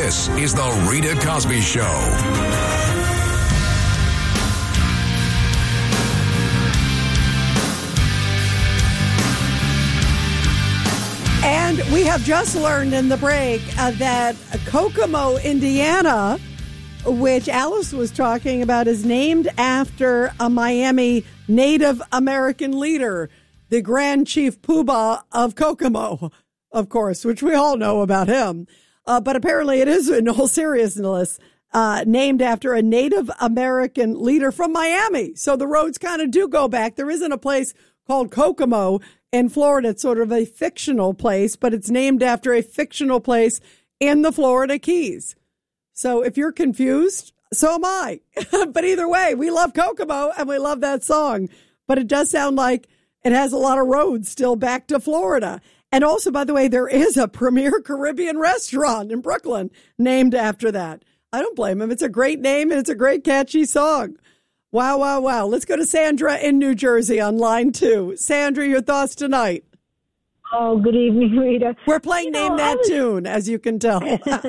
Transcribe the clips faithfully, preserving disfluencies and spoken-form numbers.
This is The Rita Cosby Show. And we have just learned in the break uh, that Kokomo, Indiana, which Alice was talking about, is named after a Miami Native American leader, the Grand Chief Poobah of Kokomo, of course, which we all know about him. Uh, but apparently it is, in all seriousness, uh, named after a Native American leader from Miami. So the roads kind of do go back. There isn't a place called Kokomo in Florida. It's sort of a fictional place, but it's named after a fictional place in the Florida Keys. So if you're confused, so am I. But either way, we love Kokomo and we love that song. But it does sound like it has a lot of roads still back to Florida. And also, by the way, there is a premier Caribbean restaurant in Brooklyn named after that. I don't blame him. It's a great name and it's a great catchy song. Wow, wow, wow. Let's go to Sandra in New Jersey on line two. Sandra, your thoughts tonight? Oh, good evening, Rita. We're playing you Name know, That was... Tune, as you can tell.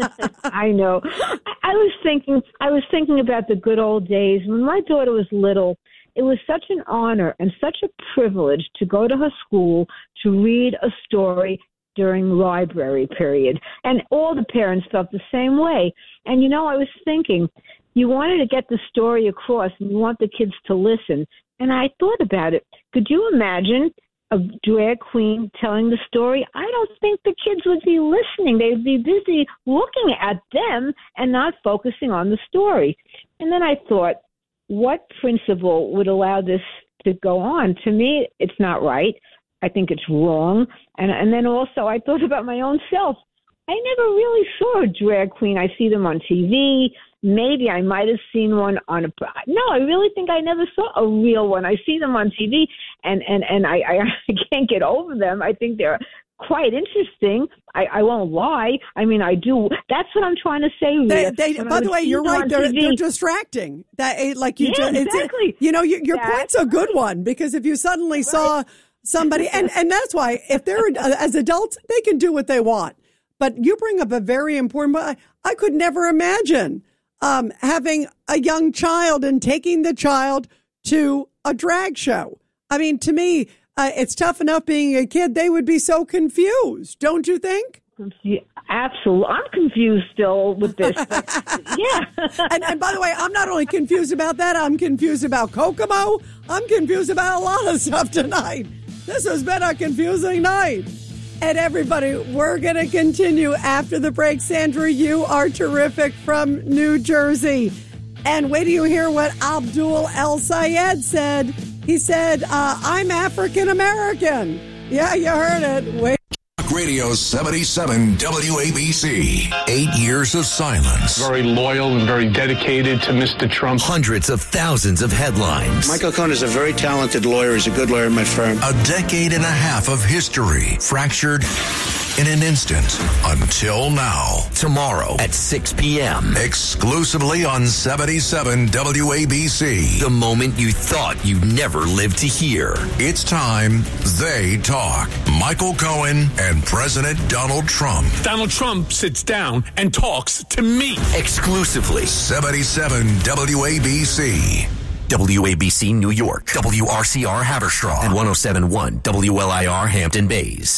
I know. I was thinking, I was thinking about the good old days when my daughter was little. It was such an honor and such a privilege to go to her school to read a story during library period. And all the parents felt the same way. And, you know, I was thinking, you wanted to get the story across and you want the kids to listen. And I thought about it. Could you imagine a drag queen telling the story? I don't think the kids would be listening. They'd be busy looking at them and not focusing on the story. And then I thought, what principle would allow this to go on? To me, it's not right. I think it's wrong. And and then also I thought about my own self. I never really saw a drag queen. I see them on T V. Maybe I might have seen one on a... No, I really think I never saw a real one. I see them on T V, and, and, and I, I can't get over them. I think they're quite interesting. I, I won't lie. I mean, I do. That's what I'm trying to say. They, they, by the way, you're right. They're, they're distracting. That, like you yeah, just, exactly. It's, you know, your, your point's a good one, because if you suddenly right. saw somebody, and, and that's why if they're as adults, they can do what they want. But you bring up a very important point. I, I could never imagine um, having a young child and taking the child to a drag show. I mean, to me, uh, it's tough enough being a kid. They would be so confused, don't you think? Absolutely. I'm confused still with this. Yeah. and, and by the way, I'm not only confused about that, I'm confused about Kokomo. I'm confused about a lot of stuff tonight. This has been a confusing night. And everybody, we're going to continue after the break. Sandra, you are terrific from New Jersey. And wait till you hear what Abdul El Sayed said. He said, uh, I'm African American. Yeah, you heard it. Wait. Radio seventy-seven W A B C. Eight years of silence. Very loyal and very dedicated to Mister Trump. Hundreds of thousands of headlines. Michael Cohen is a very talented lawyer. He's a good lawyer in my firm. A decade and a half of history fractured in an instant until now. Tomorrow at six p.m. Exclusively on seventy-seven W A B C. The moment you thought you'd never live to hear. It's time they talk. Michael Cohen and President Donald Trump. Donald Trump sits down and talks to me. Exclusively. seventy-seven W A B C. W A B C New York, W R C R Haverstraw, and one oh seven point one W L I R Hampton Bays.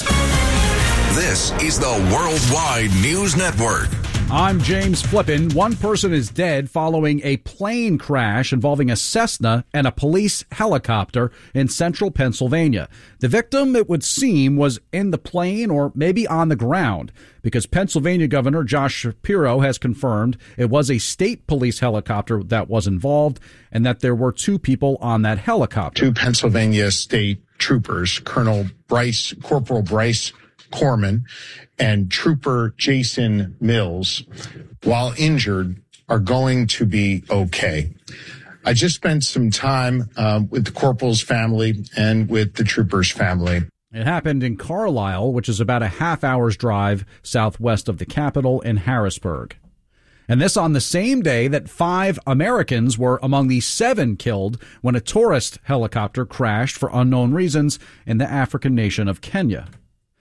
This is the Worldwide News Network. I'm James Flippin. One person is dead following a plane crash involving a Cessna and a police helicopter in central Pennsylvania. The victim, it would seem, was in the plane or maybe on the ground, because Pennsylvania Governor Josh Shapiro has confirmed it was a state police helicopter that was involved and that there were two people on that helicopter. Two Pennsylvania state troopers, Colonel Bryce, Corporal Bryce Corman and Trooper Jason Mills, while injured, are going to be okay. I just spent some time uh, with the corporal's family and with the trooper's family. It happened in Carlisle, which is about a half hour's drive southwest of the capital in Harrisburg. And this on the same day that five Americans were among the seven killed when a tourist helicopter crashed for unknown reasons in the African nation of Kenya.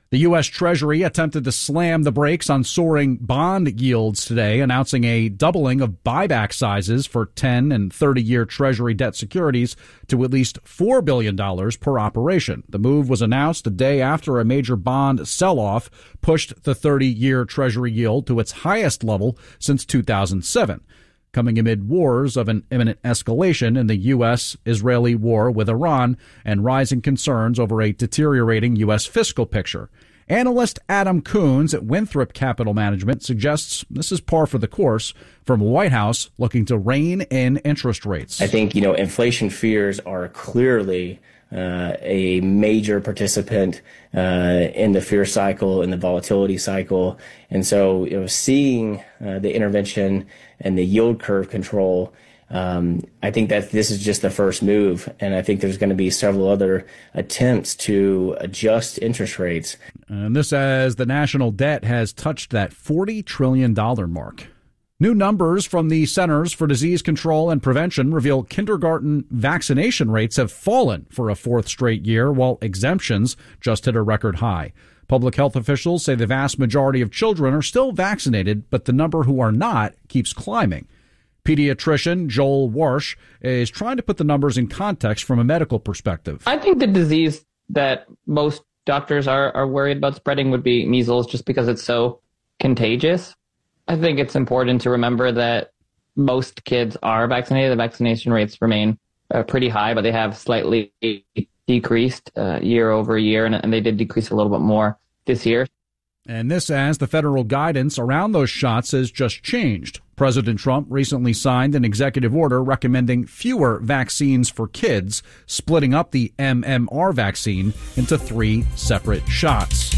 The U S. Treasury attempted to slam the brakes on soaring bond yields today, announcing a doubling of buyback sizes for ten and thirty-year Treasury debt securities to at least four billion dollars per operation. The move was announced a day after a major bond sell-off pushed the thirty-year Treasury yield to its highest level since two thousand seven. Coming amid wars of an imminent escalation in the U S Israeli war with Iran and rising concerns over a deteriorating U S fiscal picture. Analyst Adam Coons at Winthrop Capital Management suggests this is par for the course from a White House looking to rein in interest rates. I think, you know, inflation fears are clearly Uh, a major participant uh, in the fear cycle, in the volatility cycle. And so, you know, seeing uh, the intervention and the yield curve control, um, I think that this is just the first move. And I think there's going to be several other attempts to adjust interest rates. And this as the national debt has touched that forty trillion dollars mark. New numbers from the Centers for Disease Control and Prevention reveal kindergarten vaccination rates have fallen for a fourth straight year, while exemptions just hit a record high. Public health officials say the vast majority of children are still vaccinated, but the number who are not keeps climbing. Pediatrician Joel Warsh is trying to put the numbers in context from a medical perspective. I think the disease that most doctors are, are worried about spreading would be measles, just because it's so contagious. I think it's important to remember that most kids are vaccinated. The vaccination rates remain uh, pretty high, but they have slightly decreased uh, year over year, and, and they did decrease a little bit more this year. And this as the federal guidance around those shots has just changed. President Trump recently signed an executive order recommending fewer vaccines for kids, splitting up the M M R vaccine into three separate shots.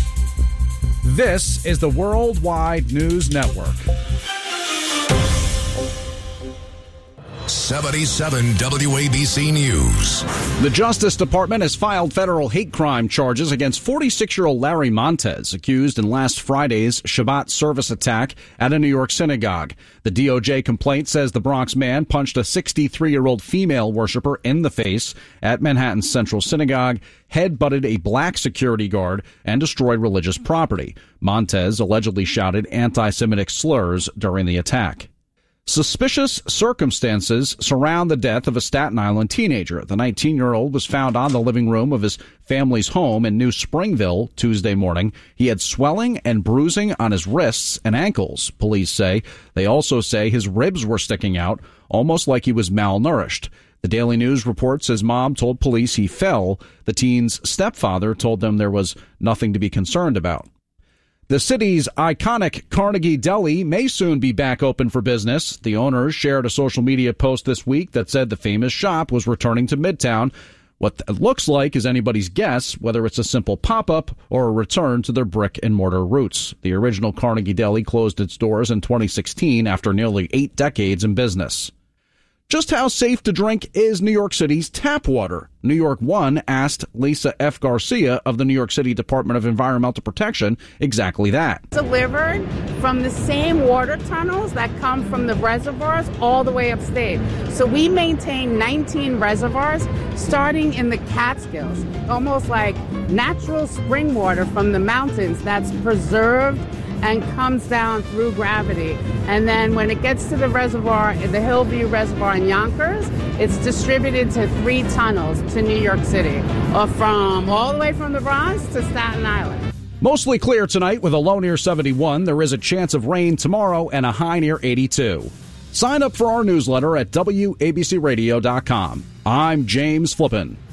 This is the Worldwide News Network. seventy-seven W A B C News. The Justice Department has filed federal hate crime charges against forty-six-year-old Larry Montez, accused in last Friday's Shabbat service attack at a New York synagogue. The D O J complaint says the Bronx man punched a sixty-three-year-old female worshiper in the face at Manhattan's Central Synagogue, head-butted a black security guard, and destroyed religious property. Montez allegedly shouted anti-Semitic slurs during the attack. Suspicious circumstances surround the death of a Staten Island teenager. The nineteen-year-old was found on the living room of his family's home in New Springville Tuesday morning. He had swelling and bruising on his wrists and ankles, police say. They also say his ribs were sticking out, almost like he was malnourished. The Daily News reports his mom told police he fell. The teen's stepfather told them there was nothing to be concerned about. The city's iconic Carnegie Deli may soon be back open for business. The owners shared a social media post this week that said the famous shop was returning to Midtown. What that looks like is anybody's guess, whether it's a simple pop-up or a return to their brick-and-mortar roots. The original Carnegie Deli closed its doors in twenty sixteen after nearly eight decades in business. Just how safe to drink is New York City's tap water? New York One asked Lisa F. Garcia of the New York City Department of Environmental Protection exactly that. Delivered from the same water tunnels that come from the reservoirs all the way upstate. So we maintain nineteen reservoirs starting in the Catskills, almost like natural spring water from the mountains that's preserved and comes down through gravity. And then when it gets to the reservoir, the Hillview Reservoir in Yonkers, it's distributed to three tunnels to New York City, or from all the way from the Bronx to Staten Island. Mostly clear tonight with a low near seventy-one. There is a chance of rain tomorrow and a high near eighty-two. Sign up for our newsletter at W A B C radio dot com. I'm James Flippin.